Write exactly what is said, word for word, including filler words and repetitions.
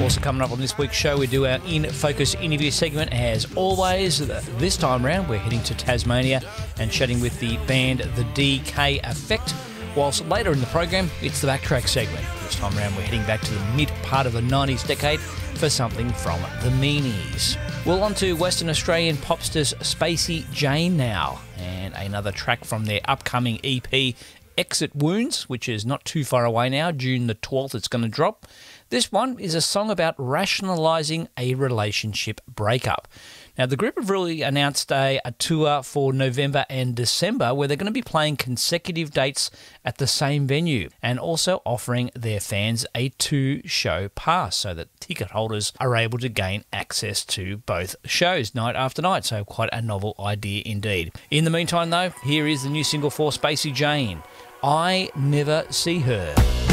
Also coming up on this week's show, we do our In Focus interview segment. As always, this time round, we're heading to Tasmania and chatting with the band The D K Effect. Whilst later in the program, it's the Backtrack segment. This time round, we're heading back to the mid part of the nineties decade for something from the Meanies. Well, on to Western Australian popsters Spacey Jane now, and another track from their upcoming E P, Exit Wounds, which is not too far away now. June the twelfth, it's going to drop. This one is a song about rationalising a relationship breakup. Now, the group have really announced a, a tour for November and December where they're going to be playing consecutive dates at the same venue and also offering their fans a two-show pass so that ticket holders are able to gain access to both shows night after night. So quite a novel idea indeed. In the meantime, though, here is the new single for Spacey Jane, I Never See Her.